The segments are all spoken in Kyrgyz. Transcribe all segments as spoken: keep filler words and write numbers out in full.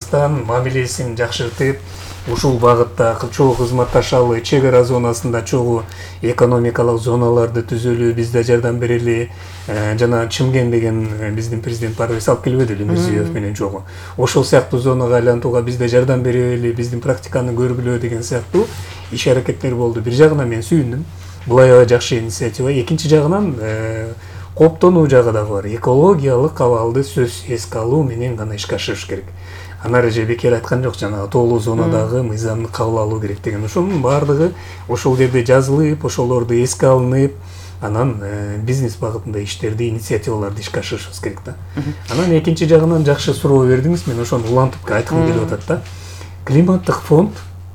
Кыргызстан мамилесин жакшыртып, ушул багытта чогуу кызматташалы, чек ара зонасында чогуу экономикалык зоналарды түзөлүү, бизде жардам берели. Жана Чымген деген биздин президент барып салып келбедиби Мирзиёев менен чогуу. Ошол сыяктуу зонага айлантууга бизде жардам берели, биздин практиканы көргүлө деген сыяктуу иш аракеттер болду. Бир жагынан мен сүйүндүм. Бул аябай жакшы инициатива. Экинчи жагынан коптонуу жагы дагы бар. Экологиялык абалды сөз эске алуу менен гана ишке ашырыш керек. Анары же бекер айткан жок, жанагы тоолуу зонадагы мыйзамды кабыл алуу керек деген. Ошонун баардыгы ошол жерде жазылып, ошолорду эске алынып, анан бизнес багытында иштерди, инициативаларды ишке ашырышыбыз керек да. Анан экинчи жагынан жакшы суроо бердиңиз, мен ошону улантып айткым келип атат да. Климаттык фонд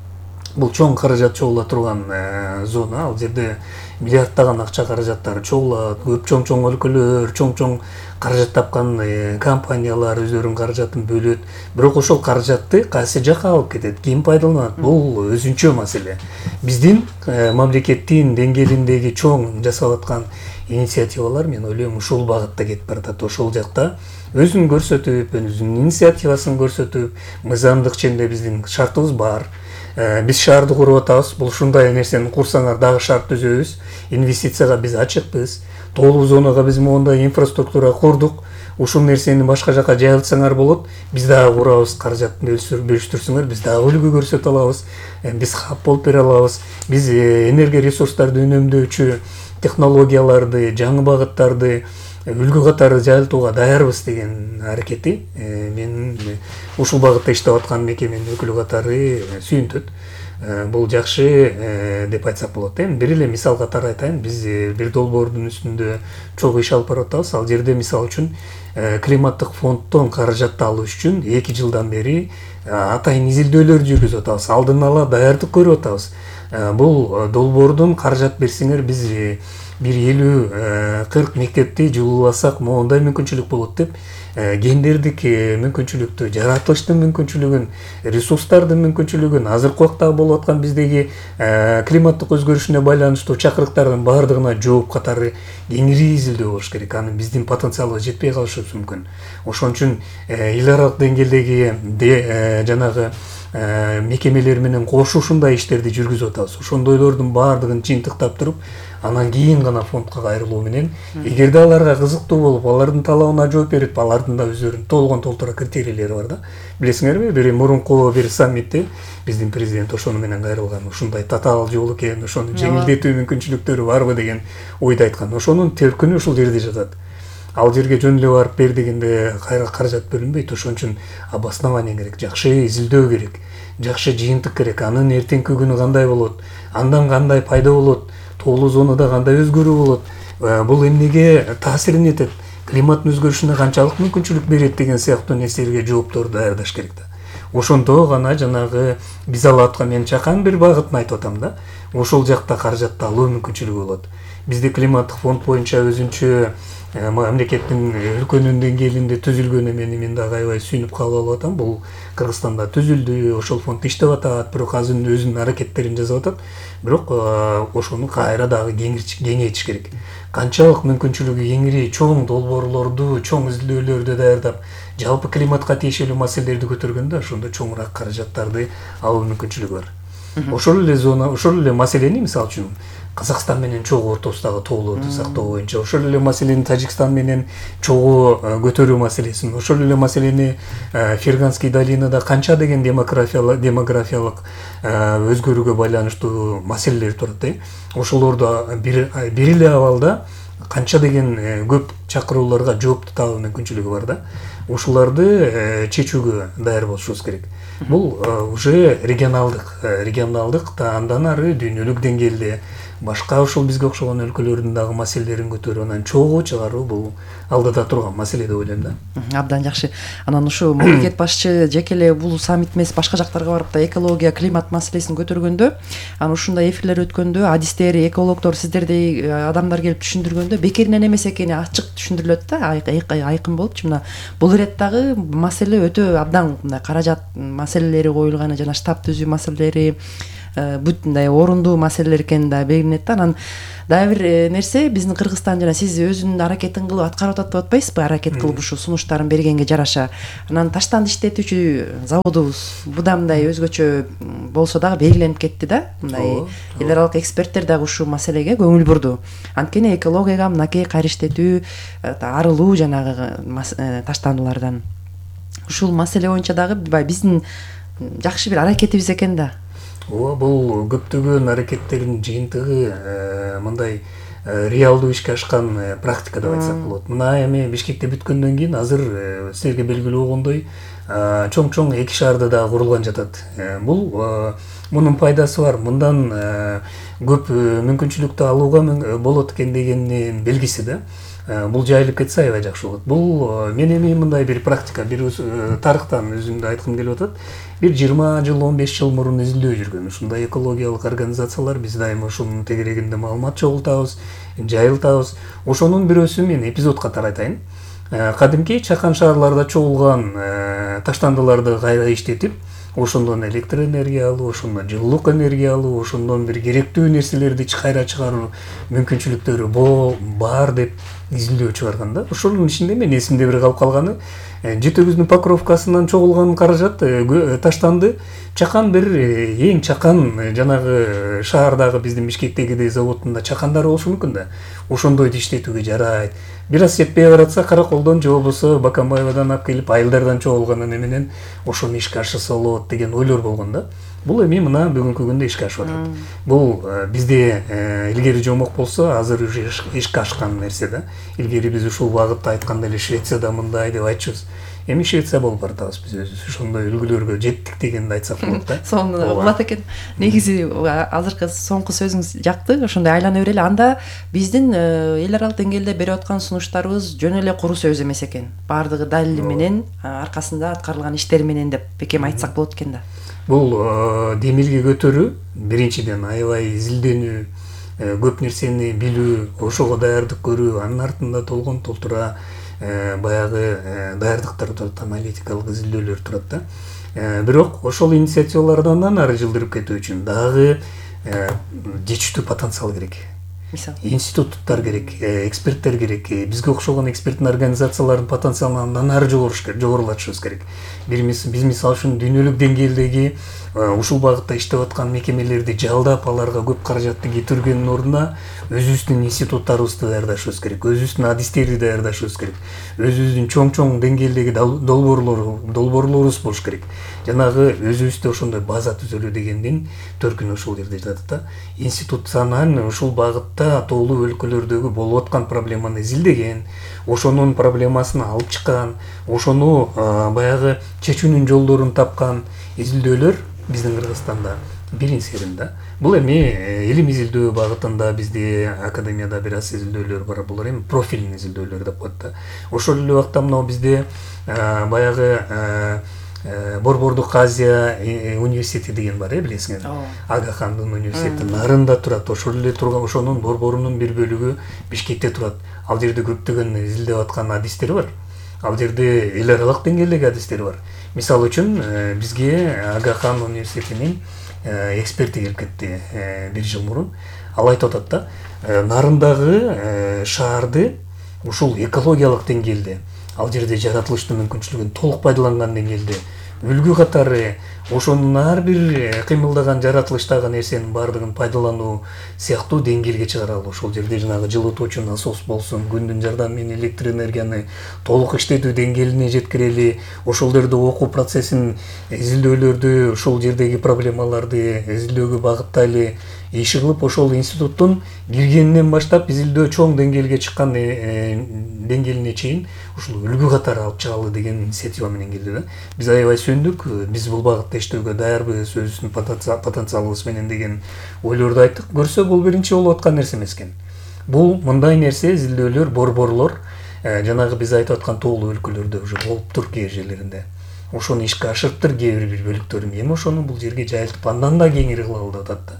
бул чоң каражат чогула турган зона. Ал жерде миллиардтаган акча каражаттары чогулат, көп чоң-чоң өлкөлөр, чоң-чоң каражат тапкан компаниялар өздөрүнүн каражатын бөлөт. Бирок ошол каражатты кайсы жакка алып кетет, ким пайдаланат? Бул өзүнчө маселе. Биздин мамлекеттин деңгээлиндеги чоң жасап аткан инициативалар, мен ойлойм, ушул багытта кетип баратат. Ошол жакта өзүн көрсөтүп, өзүнүн инициативасын көрсөтүп, мыйзамдык ченде биздин шартыбыз бар. Биз шаарды куруп атабыз. Бул ушундай нерсени курсаңар дагы шарт түзөбүз. Инвестицияга биз ачыкпыз. Тоолуу зонага биз мондай инфраструктура курдук. Ушул нерсени башка жака жайылтсаңар болот. Биз дагы курабыз, каражатты бөлүштүрсөңөр, биз дагы үлгү көрсөтө алабыз. Биз хаб болуп бере алабыз. Биз энергия ресурстарды үнөмдөөчү технологияларды, жаңы багыттарды үлгү катары жайылтууга даярбыз деген аракети мен ушул багытта иштеп аткан мекеменин өкүлү катары сүйүнтөт. Бул жакшы деп айтсак болот. Эми бир эле мисал катары айтайын. Биз бир долбоордун үстүндө чогуу иш алып барып атабыз. Ал жерде мисал үчүн климаттык фонддон каражатты алуу үчүн эки жылдан бери атайын изилдөөлөр жүргүзүп атабыз. Алдын ала даярдык көрүп атабыз. Бул долбоордон каражат берсеңер, биз бир элүү кырк мектепти жылууласак моундай мүмкүнчүлүк болот деп гендердик мүмкүнчүлүктү, жаратылыштын мүмкүнчүлүгүн, ресурстардын мүмкүнчүлүгүн, азыркы убакта болуп аткан биздеги климаттык өзгөрүшүнө байланыштуу чакырыктардын баардыгына жооп катары кеңири изилдөө болуш керек. Анын биздин потенциалыбыз жетпей калышыбыз мүмкүн. Ошон үчүн эл аралык деңгээлдеги жанагы мекемелер менен кошо ушундай иштерди жүргүзүп атабыз. Ошондойлордун баардыгын жыйынтыктап туруп, анан кийин гана фондко кайрылуу менен, эгерде аларга кызыктуу болуп, алардын талабына жооп берип, алардын да өздөрүнүн толгон толтура критерийлери бар да. Билесиңерби, бир мурунку бир саммитте биздин президент ошону менен кайрылган. Ушундай татаал жол экен, ошону жеңилдетүү мүмкүнчүлүктөрү барбы деген ойду айткан. Ошонун төркүнү ушул жерде жатат. Ал жерге жөн эле барып бер дегенде кайра каражат бөлүнбөйт. Ошон үчүн обоснование керек, жакшы изилдөө керек, жакшы жыйынтык керек. Анын эртеңки күнү кандай болот, андан кандай пайда болот, тоолуу зонада кандай өзгөрүү болот, бул эмнеге таасирин этет, климаттын өзгөрүшүнө канчалык мүмкүнчүлүк берет деген сыяктуу нерселерге жоопторду даярдаш керек да. Ошондо гана жанагы биз алып аткан, мен чакан бир багытын айтып атам да, ошол жакта каражатты алуу мүмкүнчүлүгү болот. Бизде климаттык фонд боюнча өзүнчө мамлекеттин өлкөнүн деңгээлинде түзүлгөнү мени мен дагы аябай сүйүнүп кабыл алып атам. Бул Кыргызстанда түзүлдү, ошол фонд иштеп атат, бирок азыр өзүнүн аракеттерин жасап атат. Бирок ошону кайра дагы кеңейтиш керек. Канчалык мүмкүнчүлүгү кеңири чоң долбоорлорду, чоң изилдөөлөрдү даярдап, жалпы климатка тиешелүү маселелерди көтөргөндө ошондо чоңураак каражаттарды алуу мүмкүнчүлүгү бар. Ошол эле зона, ошол эле маселени мисалы үчүн Казакстан менен чогуу ортосундагы тоолорду сактоо боюнча, ошол эле маселени Тажикстан менен чогуу көтөрүү маселесин, ошол эле маселени Ферганский долинада канча деген демографиялык демографиялык өзгөрүүгө байланыштуу маселелер турат да. Ошолорду бир бир эле абалда канча деген көп чакырууларга жоопту табуу мүмкүнчүлүгү бар да. Ушуларды чечүүгө даяр болушубуз керек. Бул уже регионалдык, регионалдык да андан ары дүйнөлүк деңгээлде башка ушул бизге окшогон өлкөлөрдүн дагы маселелерин көтөрүп анан чогуу чыгаруу бул алдыда турган маселе деп ойлойм да. Абдан жакшы. Анан ушу мамлекет башчы жеке эле бул саммит эмес башка жактарга барып да экология, климат маселесин көтөргөндө, анан ушундай эфирлер өткөндө адистер, экологдор, сиздердей адамдар келип түшүндүргөндө бекеринен эмес экени ачык түшүндүрүлөт да, айкын болупчу. Мына бул иреттагы маселе өтө абдан мындай каражат маселелери коюлганы жана штаб түзүү маселелери, бүт мындай орундуу маселелер экени да белгиленет да. Анан дагы бир нерсе, биздин Кыргызстан жана сиз өзүнүн аракетин кылып аткарып атат деп атпайсызбы? Аракет кылып ушу сунуштарын бергенге жараша. Анан таштанды иштетүүчү заводубуз бу да мындай өзгөчө болсо дагы белгиленип кетти да. Мындай эл аралык эксперттер дагы ушул маселеге көңүл бурду. Анткени экологияга мынакей кайра иштетүү, арылуу жанагы таштандылардан. Ушул маселе боюнча дагы биздин жакшы бир аракетибиз экен да. Ооба, бул көптөгөн аракеттердин жыйынтыгы, мындай реалдуу ишке ашкан практика деп айтсак болот. Мына эми Бишкекте бүткөндөн кийин азыр силерге белгилүү болгондой чоң-чоң эки шаарда да курулган жатат. Бул мунун пайдасы бар. Мындан көп мүмкүнчүлүктү алууга болот экен дегендин белгиси да. Бул жайылып кетсе аябай жакшы болот. Бул мен эми мындай бир практика, бир тарыхтан өзүмдү айткым келип атат. Бир жыйырма жыл, он беш жыл мурун изилдөө жүргөн ушундай экологиялык организациялар, биз дайыма ушунун тегерегинде маалымат чогултабыз, жайылтабыз. Ошонун бирөөсү мен эпизод катары айтайын. Кадимки чакан шаарларда чогулган таштандыларды кайра иштетип, ошондон электр энергия алуу, ошондон жылуулук энергия алуу, ошондон бир керектүү нерселерди кайра чыгаруу мүмкүнчүлүктөрү бар деп изилдөө чыгарган да. Ошонун ичинде мен эсимде бир калып калганы, Жетөгүздүн Покровкасынан чогулган каражат таштанды чакан бир эң чакан жанагы шаардагы биздин Бишкектеги заводунда чакандары болушу мүмкүн да. Ошондойду иштетүүгө жарайт. Бир аз жетпей баратса Караколдон же болбосо Бакамбаевадан алып келип айылдардан чогулган менен ошону ишке ашырса болот деген ойлор болгон да. Бул эми мына бүгүнкү күндө ишке ашып атат. Бул бизде илгери жомок болсо, азыр уже ишке ашкан нерсе да. Илгери биз ушул багытта айтканда эле Швецияда мындай деп айтчубуз. Эми Швеция болуп баратабыз биз өзүбүз. Ошондой үлгүлөргө жеттик дегенди айтсак болот да. Сонун улат экен. Негизи азыркы соңку сөзүңүз жакты. Ошондой айлана берели. Анда биздин эл аралык деңгээлде берип аткан сунуштарыбыз жөн эле куру сөз эмес экен. Бардыгы далили менен, аркасында аткарылган иштер менен деп бекем айтсак болот экен да. Бул демилге көтөрүү, биринчиден аябай изилденүү, көп нерсени билүү, ошого даярдык көрүү, анын артында толгон толтура баягы даярдыктар турат, аналитикалык изилдөөлөр турат да. Бирок ошол инициативалардан ары жылдырып кетүү үчүн дагы жетиштүү потенциал керек. Институттар керек, эксперттер керек. Бизге окшогон эксперттин организациялардын потенциалын андан ары жогорулатышыбыз керек. Биз мисалы үчүн дүйнөлүк деңгээлдеги ушул багытта иштеп аткан мекемелерди жалдап, аларга көп каражатты кетиргендин ордуна өзүбүздүн институттарыбызды даярдашыбыз керек, өзүбүздүн адистерди даярдашыбыз керек, өзүбүздүн чоң-чоң деңгээлдеги долбоорлорубуз болуш керек. Жанагы өзүбүздө ошондой база түзөлүү дегендин төркүнү ушул жерде жатат да. Институциональ ушул багытта тоолуу өлкөлөрдөгү болуп аткан проблеманы изилдеген, ошонун проблемасын алып чыккан, ошону баягы чечүүнүн жолдорун тапкан изилдөөлөр биздин Кыргызстанда бирин серин да. Бул эми илим изилдөө багытында бизде академияда бир аз изилдөөлөр бар. Булар эми профильный изилдөөлөр деп коет да. Ошол эле убакта мына бизде баягы Борбордук Азия университети деген бар, билесиңер. Агахандын университети нарында турат. Ошол эле турган ошонун борборунун бир бөлүгү Бишкекте турат. Ал жерде көптөгөн изилдеп аткан адистер бар. Ал жерде эл аралык деңгээлдеги адистер бар. Мисалы үчүн бизге Агахан университетинин эксперти келип кетти бир жыл мурун. Ал айтып атат да, нарындагы шаарды ушул экологиялык деңгээлде, ал жерде жаратылыштын мүмкүнчүлүгүн толук пайдаланган деңгээлде үлгү катары ошонун ар бир кыймылдаган жаратылыштагы нерсенин баардыгын пайдалануу сыяктуу деңгээлге чыгаралы. Ошол жерде жанагы жылытуучу насос болсун, күндүн жардамы менен электр энергияны толук иштетүү деңгээлине жеткирели, ошол жерде окуу процессин, изилдөөлөрдү, ошол жердеги проблемаларды изилдөөгө багыттайлы иш кылып, ошол институттун киргенинен баштап изилдөө чоң деңгээлге чыккан деңгээлине чейин ушул үлгү катары алып чыгалы деген инициатива менен келди да. Биз аябай сүйүндүк, биз бул багытта иштөөгө даярбыз, өзүбүздүн потенциалыбыз менен деген ойлорду айттык. Көрсө бул биринчи болуп аткан нерсе эмес экен. Бул мындай нерсе, изилдөөлөр, борборлор жанагы биз айтып аткан тоолуу өлкөлөрдө уже болуптур кээ жерлеринде. Ошону ишке ашырыптыр кээ бир бөлүктөрүн. Эми ошону бул жерге жайылтып, андан да кеңири кылалы деп атат да.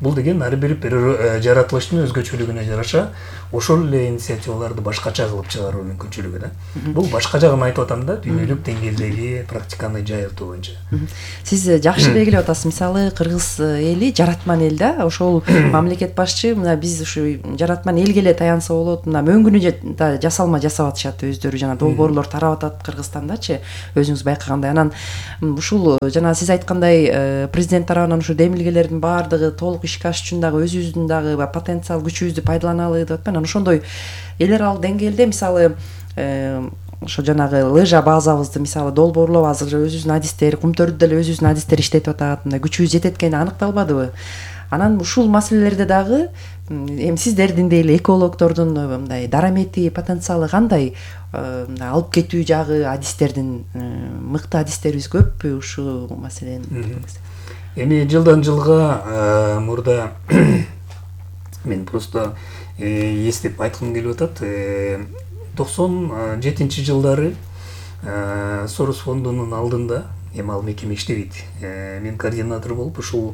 бул деген ар бир бир жаратылыштын өзгөчөлүгүнө жараша ошол эле инициативаларды башкача кылып чыгаруу мүмкүнчүлүгү да. Бул башка жагын айтып атам да, дүйнөлүк деңгээлдеги практиканы жайылтуу боюнча. Сиз жакшы белгилеп атасыз. Мисалы кыргыз эли жаратман эл да. Ошол мамлекет башчы мына биз ушу жаратман элге эле таянса болот. Мына мөңгүнү да жасалма жасап атышат өздөрү, жана долбоорлор тарап атат Кыргызстандачы. Өзүңүз байкагандай. Анан ушул жана сиз айткандай президент тарабынан ушу демилгелердин баардыгы толук ишке ашыш үчүн дагы өзүбүздүн дагы потенциал күчүбүздү пайдаланалы деп атпайбы. Ошондой эл аралык деңгээлде мисалы ошо жанагы лыжа базабызды мисалы долбоорлоо азыр өзүбүздүн адистер, Кумтөрдү деле өзүбүздүн адистер иштетип атат. Мындай күчүбүз жетет экени аныкталбадыбы? Анан ушул маселелерде дагы эми сиздердиндей эле экологдордун мындай дарамети, потенциалы кандай? Алып кетүү жагы адистердин, мыкты адистерибиз көппү ушул маселени? Эми жылдан жылга мурда мен просто эстеп айткым келип атат. токсон жетинчи жылдары Сорос фондунун алдында, эми ал мекеме иштебейт. Мен координатор болуп ушул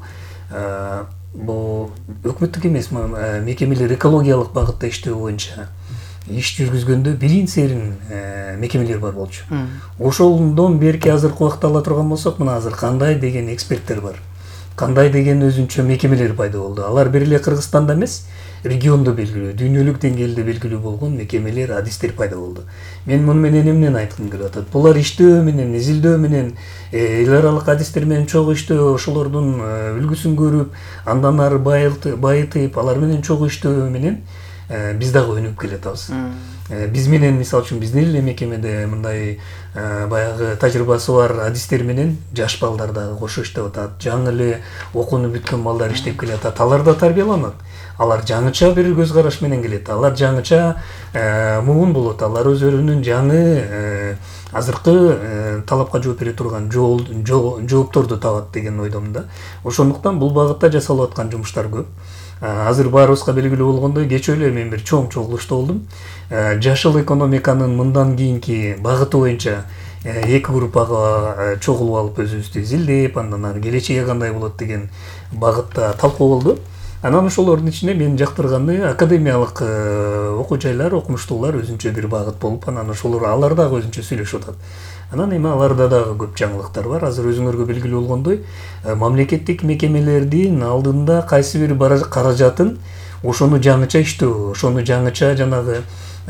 бул өкмөттүк эмес мекемелер экологиялык багытта иштөө боюнча иш жүргүзгөндө бирин серин мекемелер бар болчу. Ошондон берки азыркы убакта ала турган болсок, мына азыр кандай деген эксперттер бар, кандай деген өзүнчө мекемелер пайда болду. Алар бир эле Кыргызстанда эмес, региондо белгилүү, дүйнөлүк деңгээлде белгилүү болгон мекемелер, адистер пайда болду. Мен муну менен эмнени айткым келип атат? Булар иштөө менен, изилдөө менен, эл аралык адистер менен чогуу иштөө, ошолордун үлгүсүн көрүп, андан ары байытып, алар менен чогуу иштөө менен биз дагы өнүгүп келатабыз. Биз менен мисалы үчүн биздин эле мекемеде мындай баягы тажрыйбасы бар адистер менен жаш балдар дагы кошо иштеп атат. Жаңы эле окууну бүткөн балдар иштеп келатат. Алар да тарбияланат. Алар жаңыча бир көз караш менен келет. Алар жаңыча муун болот. Алар өздөрүнүн жаңы азыркы талапка жооп бере турган жоопторду табат деген ойдомун да. Ошондуктан бул багытта жасалып аткан жумуштар көп. Азыр баарыбызга белгилүү болгондой, кечээ эле мен бир чоң чогулушта болдум. Жашыл экономиканын мындан кийинки багыты боюнча эки группага чогулуп алып өзүбүздү изилдеп, андан ары келечеги кандай болот деген багытта талкуу болду. Анан ошолордун ичинде мен жактырганы академиялык окуу жайлар, окумуштуулар өзүнчө бир багыт болуп, анан ошолор алар дагы өзүнчө сүйлөшүп атат. Анан эми аларда дагы көп жаңылыктар бар. Азыр өзүңөргө белгилүү болгондой, мамлекеттик мекемелердин алдында кайсы бир каражатын ошону жаңыча иштөө, ошону жаңыча жанагы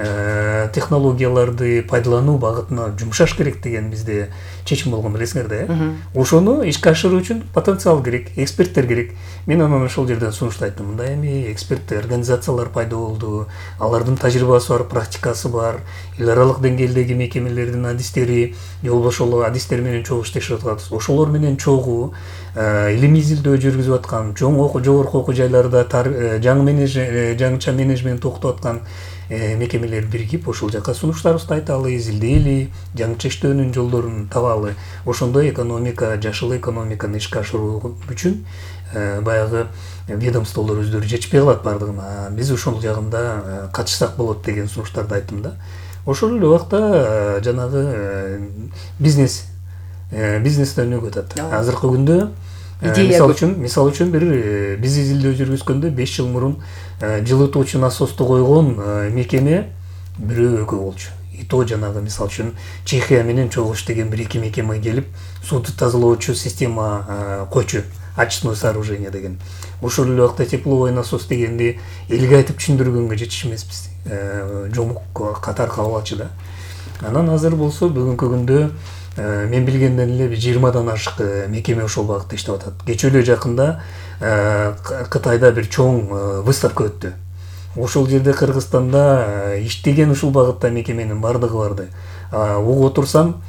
технологияларды пайдалануу багытына жумшаш керек деген бизде чечим болгон, билесиңер да, э? Ошону ишке ашыруу үчүн потенциал керек, эксперттер керек. Мен анан ошол жерден сунушту айттым. Мындай эми эксперттер организациялар пайда болду. Алардын тажрыйбасы бар, практикасы бар. Эл аралык деңгээлдеги мекемелердин адистери, же болбосо ошол адистер менен чогуу иштешип атат. Ошолор менен чогуу илимий изилдөө жүргүзүп аткан, чоң окуу, жогорку окуу жайларда жаңы менеджмент, жаңыча менеджмент окутуп аткан мекемелер биригип ошол жака сунуштарыбызды айталы, изилдейли, жаңыча иштөөнүн жолдорун табалы. Ошондой экономика, жашыл экономиканы ишке ашыруу үчүн баягы ведомстволор өздөрү жетишпей калат бардыгына. Биз ошол жагында катышсак болот деген сунуштарды айттым да. Ошол эле убакта жанагы бизнес бизнесте өнүгүп атат. Азыркы күндө мисалы үчүн, мисалы үчүн бир биз изилдөө жүргүзгөндө беш жыл мурун жылытуучу насосту койгон мекеме бирөө экөө болчу. И то жанагы мисалы үчүн Чехия менен чогуу иштеген бир эки мекеме келип сууду тазалоочу система койчу, очистное сооружение деген. Ошол эле убакта тепловой насос дегенди элге айтып түшүндүргөнгө жетиш эмеспиз. Жомук катар кабыл алчу да. Анан азыр болсо бүгүнкү күндө мен билгенден эле жыйырмадан ашык мекеме ошол багытта иштеп атат. Кечээ эле жакында Кытайда бир чоң выставка өттү. Ошол жерде Кыргызстанда иштеген ушул багытта мекеменин бардыгы барды. Угуп отурсам,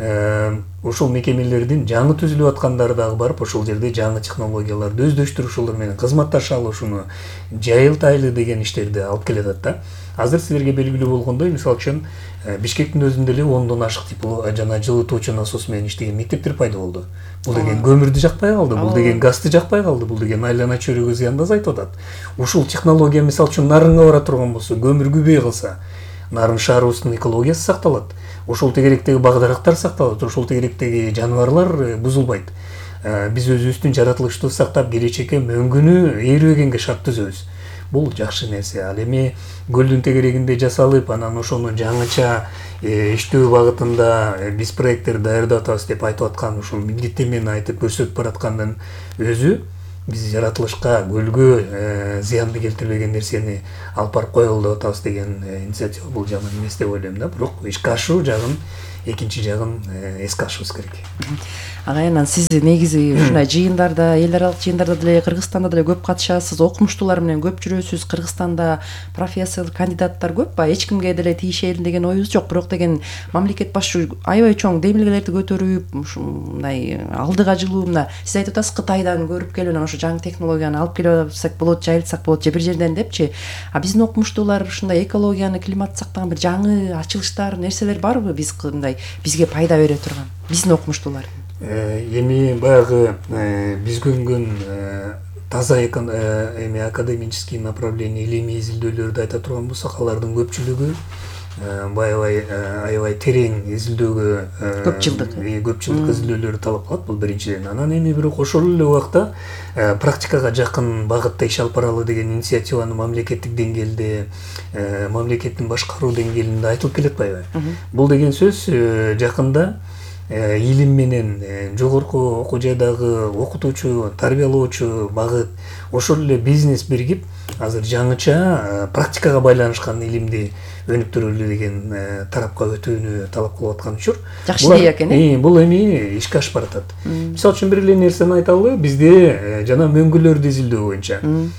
ошол мекемелердин жаңы түзүлүп аткандары дагы барып, ошол жерде жаңы технологияларды өздөштүрүп, ошолор менен кызматташалы, ушуну жайылтайлы деген иштерди алып келатат да. Азыр силерге белгилүү болгондой, мисалы үчүн Бишкектин өзүндө эле ондон ашык тепло жана жылытуучу насос менен иштеген мектептер пайда болду. Бул деген көмүрдү жакпай калды, бул деген газды жакпай калды, бул деген айлана чөйрөгө зыяндас айтып атат. Ушул технология мисалы үчүн нарынга бара турган болсо, көмүр күбөй калса, нарын шаарыбыздын экологиясы сакталат. Ошол тегеректеги багдарактар сакталат, ошол тегеректеги жаныбарлар бузулбайт. биз өзүбүздүн жаратылышты сактап келечекке мөңгүнү ээрбегенге шарт түзөбүз. Бул жакшы нерсе. Ал эми көлдүн тегерегинде жасалып, анан ошону жаңыча иштөө багытында биз проекттер даярдап атабыз деп айтып аткан ушул милдеттенмени айтып көрсөтүп бараткандын өзү биз жаратылышка, көлгө зыянды келтирбеген нерсени алып барып коелу деп атабыз деген инициатива бул жаман эмес деп ойлойм да. Бирок ишке ашуу жагын, экинчи жагын эске ашыбыз керек. Агайынан сиз негизи ушундай жыйындарда, эл аралык жыйындарда деле, Кыргызстанда деле көп катышасыз, окумуштуулар менен көп жүрөсүз. Кыргызстанда профессор, кандидаттар көп ба? Эч кимге деле тийишелин деген оюбуз жок, бирок деген мамлекет башчы аябай чоң демилгелерди көтөрүп, ушундай алдыга жылуу, мына сиз айтып атасыз, Кытайдан көрүп келип, анан ошо жаңы технологияны алып келип алсак болот, жайылтсак болот, же бир жерден депчи. А биздин окумуштуулар ушундай экологияны, климатты сактаган бир жаңы ачылыштар, нерселер барбы биз мындай бизге пайда бере турган? Биздин окумуштуулар эми баягы биз көргөн таза эми академический направление, илимий изилдөөлөрдү айта турган болсок, алардын көпчүлүгү аябай аябай терең изилдөөгө, көп жылдык көп жылдык изилдөөлөрдү талап кылат. Бул биринчиден. Анан эми бирок ошол эле убакта практикага жакын багытта иш алып баралы деген инициативаны мамлекеттик деңгээлде, мамлекеттин башкаруу деңгээлинде айтылып келет атпайбы? Бул деген сөз жакында илим менен жогорку окуу жайдагы окутуучу, тарбиялоочу багыт, ошол эле бизнес биригип, азыр жаңыча практикага байланышкан илимди өнүктүрөлү деген тарапка өтүүнү талап кылып аткан учур. Жакшы идея экен, э? Бул эми ишке ашып баратат. Мисалы үчүн бир эле нерсени айталы, бизде жана мөңгүлөрдү изилдөө боюнча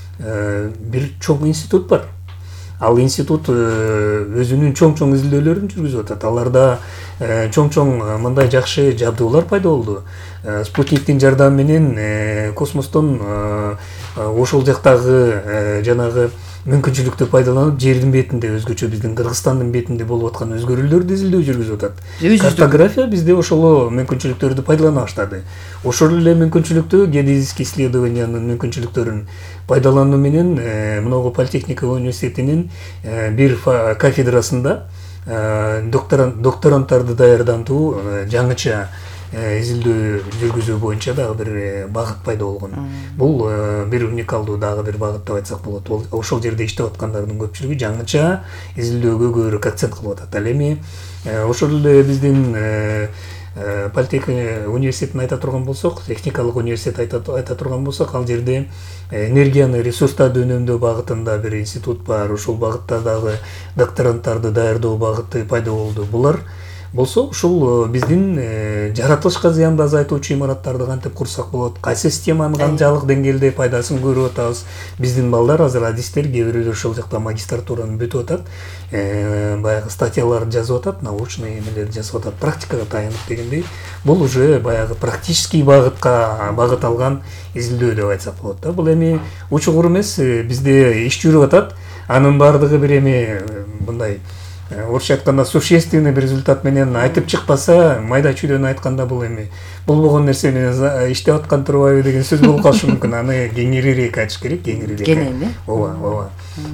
бир чоң институт бар. Ал институт өзүнүн чоң-чоң изилдөөлөрүн жүргүзүп атат. Аларда чоң-чоң мындай жакшы жабдуулар пайда болду. Спутниктин жардамы менен космостон ошол жактагы жанагы мүмкүнчүлүктү пайдаланып, жердин бетинде, өзгөчө биздин Кыргызстандын бетинде болуп аткан өзгөрүүлөрдү изилдөө жүргүзүп атат. Картография бизде ошол мүмкүнчүлүктөрдү пайдалана баштады. Ошол эле мүмкүнчүлүктү, геодезический исследованиянын мүмкүнчүлүктөрүн пайдалануу менен Мыногу политехника университетинин бир кафедрасында докторанттарды даярдантуу жаңыча изилдөө жүргүзүү боюнча дагы бир багыт пайда болгон. Бул бир уникалдуу дагы бир багыт деп айтсак болот. Ошол жерде иштеп аткандардын көпчүлүгү жаңыча изилдөөгө көбүрөөк акцент кылып атат. Ал эми ошол эле биздин политехника университетин айта турган болсок, техникалык университет айта турган болсок, ал жерде энергияны, ресурстарды үнөмдөө багытында бир институт бар. Ошол багытта дагы докторанттарды даярдоо багыты пайда болду. Булар болсо ушул биздин жаратылышка зыянды азайтуучу имараттарды кантип курсак болот, кайсы системаны канчалык деңгээлде пайдасын көрүп атабыз. Биздин балдар азыр адистер, кээ бирөө ошол жакта магистратураны бүтүп атат, баягы статьяларды жазып атат, научный эмелерди жазып атат, практикага таянып дегендей. Бул уже баягы практический багытка багыт алган изилдөө деп айтсак болот да. Бул эми учугур эмес, бизде иш жүрүп атат. Анын баардыгы бир эми мындай орусча айтканда существенный бир результат менен айтып чыкпаса, майда чүйдөн айтканда бул эми болбогон нерсе менен иштеп аткан турбайбы деген сөз болуп калышы мүмкүн. Аны кеңирээк айтыш керек, кеңирээк. Кенен, э? Ооба, ооба.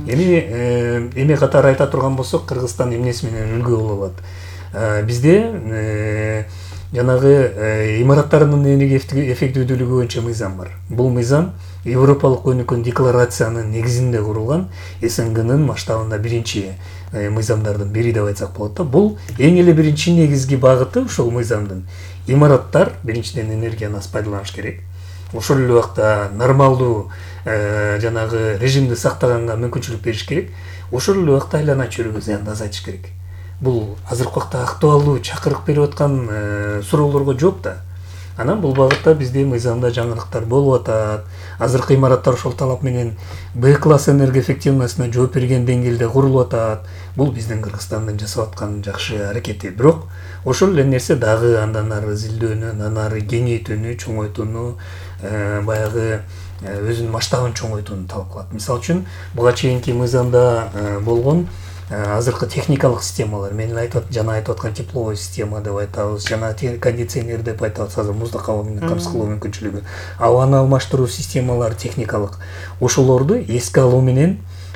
Эми эме катары айта турган болсок, Кыргызстан эмнеси менен үлгү боло алат? Бизде жанагы имараттардын энергия эффективдүүлүгү боюнча мыйзам бар. Бул мыйзам Европалык өнүккөн декларациянын негизинде курулган, СНГнын масштабында биринчи мыйзамдардын бири деп айтсак болот да. Бул эң эле биринчи негизги багыты ушул мыйзамдын. Имараттар биринчиден энергияны аз пайдаланыш керек. Ошол эле убакта нормалдуу жанагы режимди сактаганга мүмкүнчүлүк бериш керек. Ошол эле убакта айлана чөйрөгө зыянды азайтыш керек. Бул азыркы убакта актуалдуу чакырык берип аткан суроолорго жооп да. Анан бул багытта бизде мыйзамда жаңылыктар болуп атат. Азыркы имараттар ошол талап менен Б класс энергоэффективностуна жооп берген деңгээлде курулуп атат. Бул биздин Кыргызстандын жасап аткан жакшы аракети. Бирок ошол эле нерсе дагы андан ары изилдөөнү, андан ары кеңейтүүнү, чоңойтууну, баягы өзүнүн масштабын чоңойтууну талап кылат. Мисалы үчүн, буга чейинки мыйзамда болгон азыркы техникалык системалар, мен айтып жана айтып аткан тепловой система деп айтабыз, жана кондиционер деп айтабыз, азыр муздак аба менен камсыз кылуу мүмкүнчүлүгү, абаны алмаштыруу системалары техникалык. Ошолорду эске алуу менен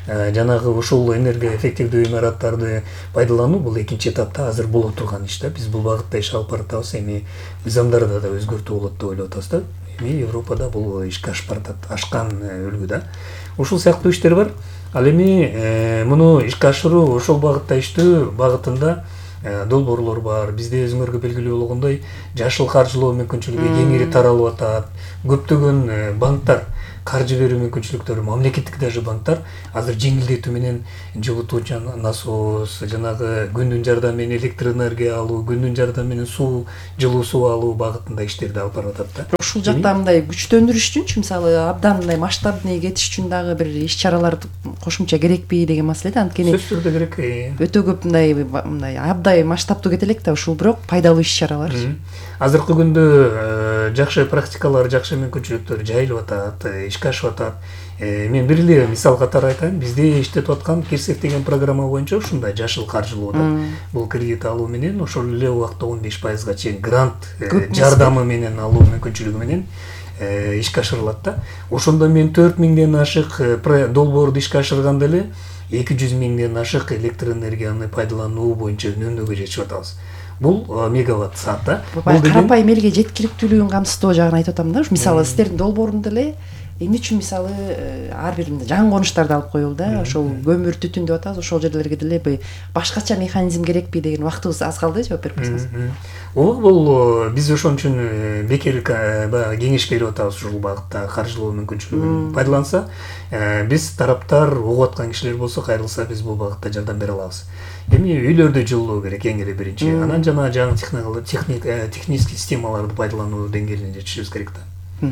жанагы ушул энергия эффективдүү имараттарды пайдалануу бул экинчи этапта азыр боло турган иш да. Биз бул багытта иш алып баратабыз. Эми мыйзамдарда да өзгөртүү болот деп ойлоп атабыз да. Эми Европада бул ишке ашып баратат, ашкан үлгү да. Ушул сыяктуу иштер бар. Ал эми муну ишке ашыруу ошол багытта иштөө багытында долбоорлор бар. Бизде өзүңөргө белгилүү болгондой жашыл каржылоо мүмкүнчүлүгү кеңири таралып атат. Көптөгөн банктар каржы берүү мүмкүнчүлүктөрү, мамлекеттик даже банктар азыр жеңилдетүү менен жылытуучу насос, жанагы күндүн жардамы менен электр энергия алуу, күндүн жардамы менен суу, жылуу суу алуу багытында иштерди алып барып атат да. Ушул жакта мындай күчтөндүрүш үчүнчү мисалы абдан мындай масштабный кетиш үчүн дагы бир иш-чаралар кошумча керекпи деген маселе да. Анткени сөзсүз түрдө керек. Өтө көп мындай мындай абдай масштабтуу кете элек да, ушул бирок пайдалуу иш-чаралар. Азыркы күндө жакшы практикалар, жакшы мүмкүнчүлүктөр жайылып атат, ишке ашып атат. Мен бир эле мисал катары айтайын. Бизде иштетип аткан Кирсев деген программа боюнча ушундай жашыл каржылоода бул кредит алуу менен ошол эле убакта он беш пайызга чейин грант жардамы менен алуу мүмкүнчүлүгү менен ишке ашырылат да. Ошондо мен төрт миңден ашык долбоорду ишке ашырганда эле эки жүз миңден ашык электр энергияны пайдалануу боюнча үнөмдөгө жетишип атабыз. Бул мегаватт саат да. Бул карапайым элге жеткиликтүүлүгүн камсыздоо жагын айтып атам да. Мисалы сиздердин долбоорунда эле эмне үчүн мисалы ар бир жаңы конуштарды алып коюлду да. Ошол көмүр, түтүн деп атабыз, ошол жерлерге деле башкача механизм керекпи деген убактыбыз аз калды, жооп берип койсоңуз. Ооба, бул биз ошон үчүн бекер баягы кеңеш берип атабыз ушул багытта каржылоо мүмкүнчүлүгүн пайдаланса, биз тараптар угуп аткан кишилер болсо кайрылса биз бул багытта жардам бере алабыз. Эми үйлөрдө жылуу керек эң эле биринчи. Анан жана жаңы технический системаларды пайдалануу деңгээлине жетишибиз керек да.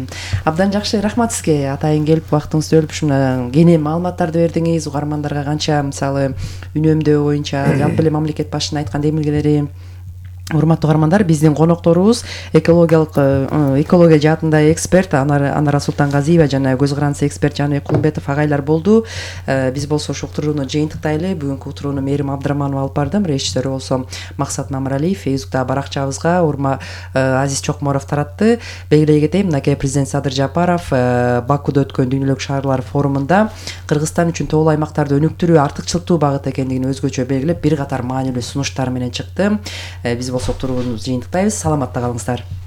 Абдан жакшы, рахмат сизге атайын келип убактыңызды бөлүп ушуна кенен маалыматтарды бердиңиз. Угармандарга канча мисалы үнөмдөө боюнча жалпы эле мамлекет башчынын айткан демилгелери. Урматтуу угармандар, биздин конокторубуз экологиялык экология жаатында эксперт Анара Султангазиева жана көз карандысы эксперт Жаныбек Кулмбетов агайлар болду. Биз болсо ушул утурууну жыйынтыктайлы. Бүгүнкү утурууну Мээрим Абдыраманова алып бардым. Режиссеру болсо Максат Мамыралиев. Фейсбуктагы баракчабызга урма Азиз Чокморов таратты. Белгилей кетейин, мынакей президент Садыр Жапаров Бакуда өткөн дүйнөлүк шаарлар форумунда Кыргызстан үчүн тоолуу аймактарды өнүктүрүү артыкчылыктуу багыт экендигин өзгөчө белгилеп, бир катар маанилүү сунуштар менен чыкты. Биз болсо турууну жыйынтыктайбыз. Саламатта калыңыздар.